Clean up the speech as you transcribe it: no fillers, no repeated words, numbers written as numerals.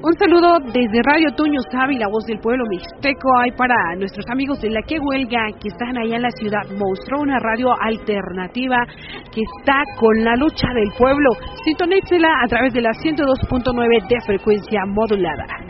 Un saludo desde Radio Toño Sabi, la voz del pueblo mixteco. Hay para nuestros amigos de la que huelga, que están allá en la ciudad Monstruo, una radio alternativa que está con la lucha del pueblo. Sintonícela a través de la 102.9 de frecuencia modulada.